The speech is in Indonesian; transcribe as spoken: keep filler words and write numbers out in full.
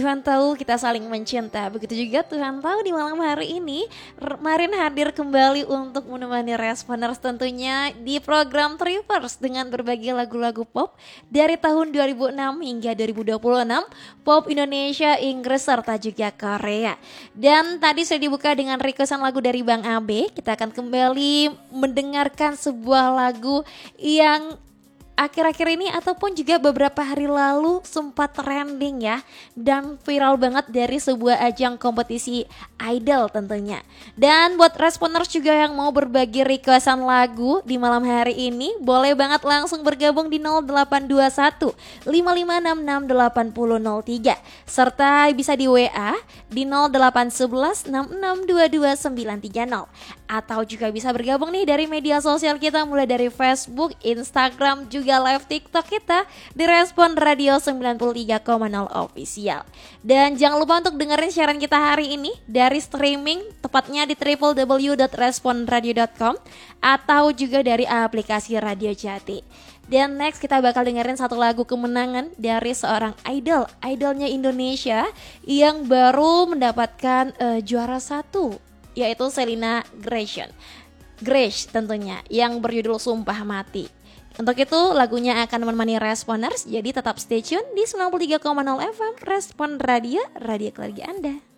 Tuhan tahu kita saling mencinta. Begitu juga Tuhan tahu di malam hari ini Marin hadir kembali untuk menemani Responers tentunya di program Trippers dengan berbagai lagu-lagu pop dari tahun dua ribu enam hingga dua ribu dua puluh enam, pop Indonesia, Inggris serta juga Korea. Dan tadi sudah dibuka dengan requestan lagu dari Bang Abe. Kita akan kembali mendengarkan sebuah lagu yang akhir-akhir ini ataupun juga beberapa hari lalu sempat trending ya dan viral banget dari sebuah ajang kompetisi idol tentunya. Dan buat Responers juga yang mau berbagi requestan lagu di malam hari ini, boleh banget langsung bergabung di nol delapan dua satu lima lima enam enam delapan nol nol tiga serta bisa di W A di nol delapan satu satu enam enam dua dua sembilan tiga nol, atau juga bisa bergabung nih dari media sosial kita mulai dari Facebook, Instagram, juga juga live TikTok kita di Respon Radio sembilan puluh tiga koma nol Official. Dan jangan lupa untuk dengerin siaran kita hari ini dari streaming, tepatnya di w w w dot respon radio dot com atau juga dari aplikasi Radio Jati. Dan next kita bakal dengerin satu lagu kemenangan dari seorang idol, idolnya Indonesia yang baru mendapatkan uh, juara satu, yaitu Selina Grace, Grace tentunya, yang berjudul Sumpah Mati. Untuk itu lagunya akan menemani Responers, jadi tetap stay tune di sembilan puluh tiga koma nol F M Respon Radio, radio keluarga Anda.